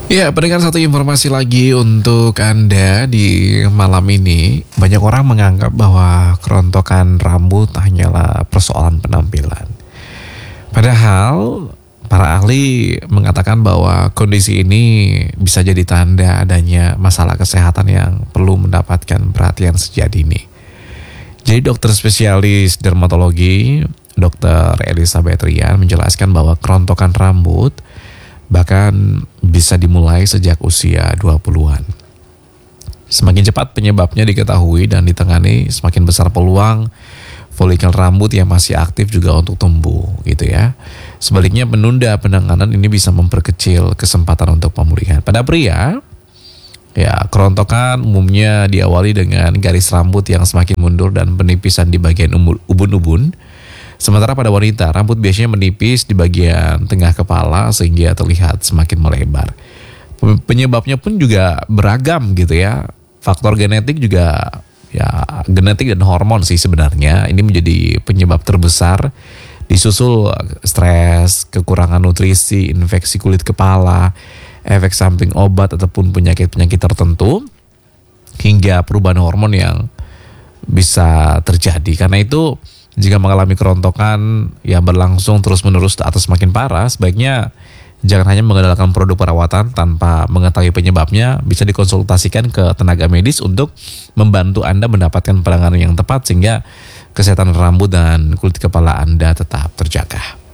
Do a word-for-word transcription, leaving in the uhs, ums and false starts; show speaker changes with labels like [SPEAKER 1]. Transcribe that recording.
[SPEAKER 1] Ya, pendengar, satu informasi lagi untuk Anda di malam ini. Banyak orang menganggap bahwa kerontokan rambut hanyalah persoalan penampilan. Padahal para ahli mengatakan bahwa kondisi ini bisa jadi tanda adanya masalah kesehatan yang perlu mendapatkan perhatian sejak dini. Jadi dokter spesialis dermatologi, dokter Elizabeth Rian menjelaskan bahwa kerontokan rambut bahkan bisa dimulai sejak usia dua puluhan. Semakin cepat penyebabnya diketahui dan ditangani, semakin besar peluang folikel rambut yang masih aktif juga untuk tumbuh gitu ya. Sebaliknya, menunda penanganan ini bisa memperkecil kesempatan untuk pemulihan. Pada pria, ya, kerontokan umumnya diawali dengan garis rambut yang semakin mundur dan penipisan di bagian ubun-ubun. Sementara pada wanita, rambut biasanya menipis di bagian tengah kepala sehingga terlihat semakin melebar. Penyebabnya pun juga beragam gitu ya. Faktor genetik juga, ya genetik dan hormon sih sebenarnya. Ini menjadi penyebab terbesar, disusul stres, kekurangan nutrisi, infeksi kulit kepala, efek samping obat ataupun penyakit-penyakit tertentu, hingga perubahan hormon yang bisa terjadi. Karena itu, jika mengalami kerontokan yang berlangsung terus-menerus atau semakin parah, sebaiknya jangan hanya mengandalkan produk perawatan tanpa mengetahui penyebabnya. Bisa dikonsultasikan ke tenaga medis untuk membantu Anda mendapatkan penanganan yang tepat sehingga kesehatan rambut dan kulit kepala Anda tetap terjaga.